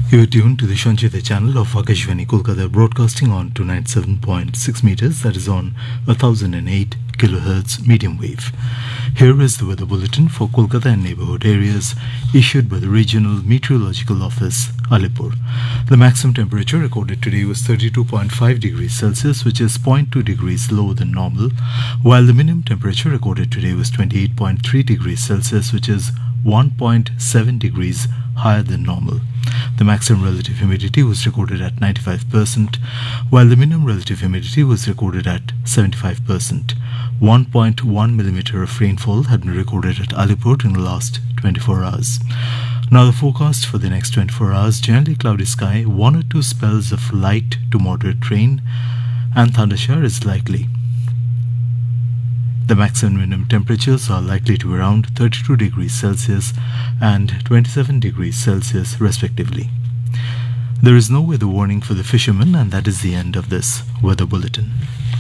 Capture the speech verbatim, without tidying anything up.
You are tuned to the Sanchita channel of Akashvani Kolkata, broadcasting on two ninety-seven point six meters, that is on one thousand eight kilohertz medium wave. Here is the weather bulletin for Kolkata and neighborhood areas issued by the Regional Meteorological Office, Alipur. The maximum temperature recorded today was thirty-two point five degrees Celsius, which is zero point two degrees lower than normal, while the minimum temperature recorded today was twenty-eight point three degrees Celsius, which is one point seven degrees higher than normal. The maximum relative humidity was recorded at ninety-five percent, while the minimum relative humidity was recorded at seventy-five percent. one point one millimeter of rainfall had been recorded at Alipur in the last twenty-four hours. Now the forecast for the next twenty-four hours: generally cloudy sky, one or two spells of light to moderate rain, and thundershower is likely. The maximum and minimum temperatures are likely to be around thirty-two degrees Celsius and twenty-seven degrees Celsius respectively. There is no weather warning for the fishermen, and that is the end of this weather bulletin.